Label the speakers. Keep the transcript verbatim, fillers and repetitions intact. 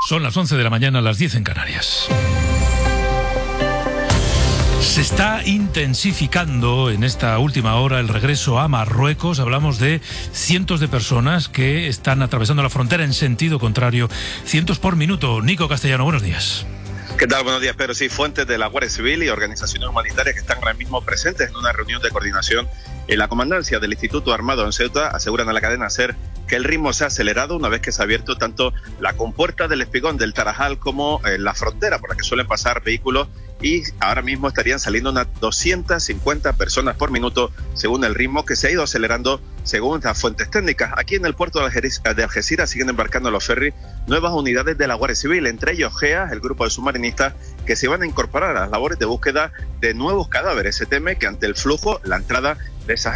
Speaker 1: Son las once de la mañana, las diez en Canarias. Se está intensificando en esta última hora el regreso a Marruecos. Hablamos de cientos de personas que están atravesando la frontera en sentido contrario, cientos por minuto. Nico Castellano, buenos días.
Speaker 2: ¿Qué tal? Buenos días, Pedro. Sí, fuentes de la Guardia Civil y organizaciones humanitarias que están ahora mismo presentes en una reunión de coordinación en la comandancia del Instituto Armado en Ceuta aseguran a la cadena SER que el ritmo se ha acelerado una vez que se ha abierto tanto la compuerta del espigón del Tarajal como eh, la frontera por la que suelen pasar vehículos, y ahora mismo estarían saliendo unas doscientas cincuenta personas por minuto según el ritmo que se ha ido acelerando según las fuentes técnicas. Aquí en el puerto de Algeciras siguen embarcando los ferries nuevas unidades de la Guardia Civil, entre ellos GEA, el grupo de submarinistas que se van a incorporar a las labores de búsqueda de nuevos cadáveres. Se teme que ante el flujo la entrada de esas